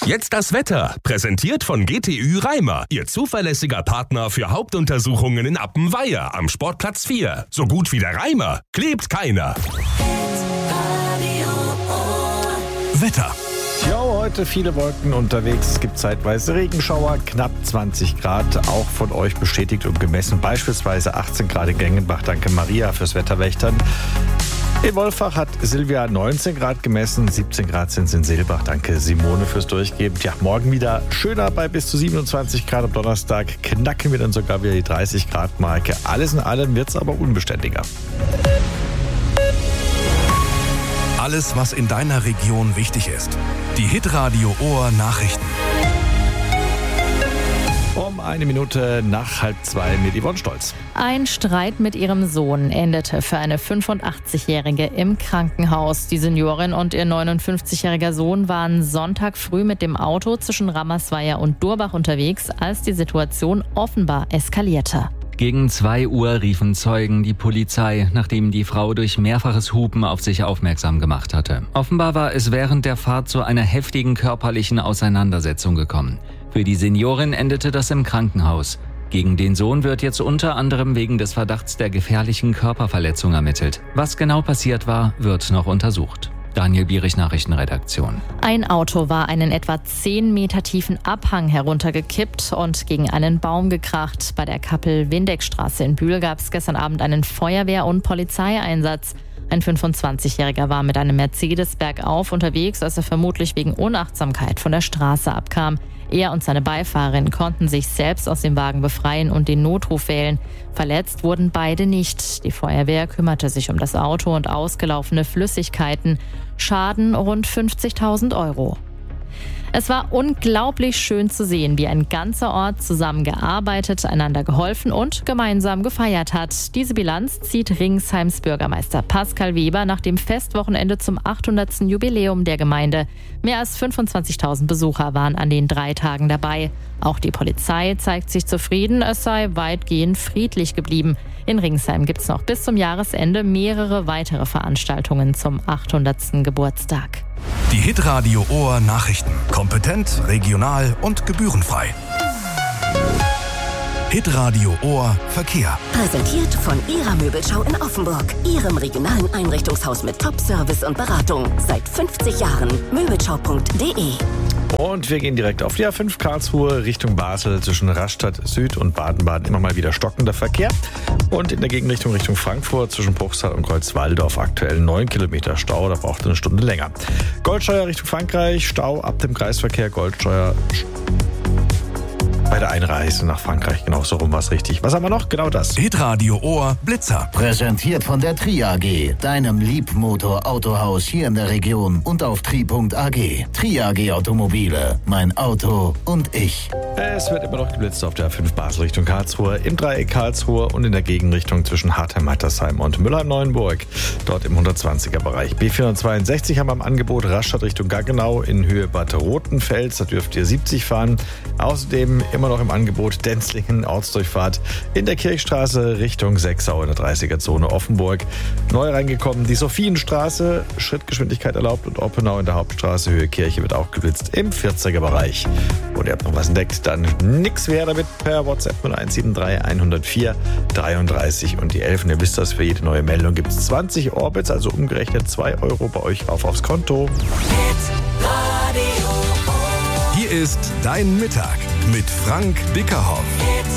Jetzt das Wetter, präsentiert von GTÜ Reimer, Ihr zuverlässiger Partner für Hauptuntersuchungen in Appenweier am Sportplatz 4. So gut wie der Reimer klebt keiner. Wetter. Ja, heute viele Wolken unterwegs. Es gibt zeitweise Regenschauer, knapp 20 Grad. Auch von euch bestätigt und gemessen. Beispielsweise 18 Grad in Gengenbach. Danke Maria fürs Wetterwächtern. In Wolfach hat Silvia 19 Grad gemessen, 17 Grad sind es in Seelbach. Danke Simone fürs Durchgeben. Ja, morgen wieder schöner bei bis zu 27 Grad am Donnerstag. Knacken wir dann sogar wieder die 30 Grad Marke. Alles in allem wird es aber unbeständiger. Alles, was in deiner Region wichtig ist. Die Hitradio Ohr Nachrichten. Um 1 Minute nach 1:30 mit Yvonne Stolz. Ein Streit mit ihrem Sohn endete für eine 85-Jährige im Krankenhaus. Die Seniorin und ihr 59-jähriger Sohn waren Sonntag früh mit dem Auto zwischen Rammersweier und Durbach unterwegs, als die Situation offenbar eskalierte. Gegen 2 Uhr riefen Zeugen die Polizei, nachdem die Frau durch mehrfaches Hupen auf sich aufmerksam gemacht hatte. Offenbar war es während der Fahrt zu einer heftigen körperlichen Auseinandersetzung gekommen. Für die Seniorin endete das im Krankenhaus. Gegen den Sohn wird jetzt unter anderem wegen des Verdachts der gefährlichen Körperverletzung ermittelt. Was genau passiert war, wird noch untersucht. Daniel Bierich, Nachrichtenredaktion. Ein Auto war einen etwa 10 Meter tiefen Abhang heruntergekippt und gegen einen Baum gekracht. Bei der Kappel-Windeck-Straße in Bühl gab es gestern Abend einen Feuerwehr- und Polizeieinsatz. Ein 25-Jähriger war mit einem Mercedes bergauf unterwegs, als er vermutlich wegen Unachtsamkeit von der Straße abkam. Er und seine Beifahrerin konnten sich selbst aus dem Wagen befreien und den Notruf wählen. Verletzt wurden beide nicht. Die Feuerwehr kümmerte sich um das Auto und ausgelaufene Flüssigkeiten. Schaden rund 50.000 €. Es war unglaublich schön zu sehen, wie ein ganzer Ort zusammengearbeitet, einander geholfen und gemeinsam gefeiert hat. Diese Bilanz zieht Ringsheims Bürgermeister Pascal Weber nach dem Festwochenende zum 800. Jubiläum der Gemeinde. Mehr als 25.000 Besucher waren an den 3 Tagen dabei. Auch die Polizei zeigt sich zufrieden, es sei weitgehend friedlich geblieben. In Ringsheim gibt es noch bis zum Jahresende mehrere weitere Veranstaltungen zum 800. Geburtstag. Die Hitradio Ohr Nachrichten. Kompetent, regional und gebührenfrei. Hitradio Ohr Verkehr. Präsentiert von Ihrer Möbelschau in Offenburg. Ihrem regionalen Einrichtungshaus mit Top-Service und Beratung. Seit 50 Jahren. Möbelschau.de. Und wir gehen direkt auf die A5 Karlsruhe Richtung Basel zwischen Rastatt Süd und Baden-Baden. Immer mal wieder stockender Verkehr. Und in der Gegenrichtung Richtung Frankfurt zwischen Bruchsal und Kreuzwaldorf aktuell 9 Kilometer Stau. Da braucht es eine Stunde länger. Goldsteuer Richtung Frankreich. Stau ab dem Kreisverkehr. Goldsteuer bei der Einreise nach Frankreich. Genau so rum war es richtig. Was haben wir noch? Genau das. Hitradio Ohr Blitzer. Präsentiert von der Tri AG, deinem Liebmotor-Autohaus hier in der Region und auf tri.ag. Tri AG Automobile, mein Auto und ich. Es wird immer noch geblitzt auf der A5 Basel Richtung Karlsruhe, im Dreieck Karlsruhe und in der Gegenrichtung zwischen Hartheim-Hattersheim und Mülheim-Neuenburg. Dort im 120er Bereich. B462 haben wir im Angebot Rastatt Richtung Gaggenau in Höhe Bad Rotenfels. Da dürft ihr 70 fahren. Außerdem immer noch im Angebot Denzlingen, Ortsdurchfahrt in der Kirchstraße Richtung Sechsau in der 30er-Zone Offenburg. Neu reingekommen die Sophienstraße, Schrittgeschwindigkeit erlaubt und Oppenau in der Hauptstraße Höhe Kirche wird auch geblitzt im 40er-Bereich. Und ihr habt noch was entdeckt, dann nix mehr damit per WhatsApp 0173 104 33 und die 11. Ihr wisst das, für jede neue Meldung gibt es 20 Orbits, also umgerechnet 2 € bei euch aufs Konto. Hier ist dein Mittag mit Frank Dickerhoff.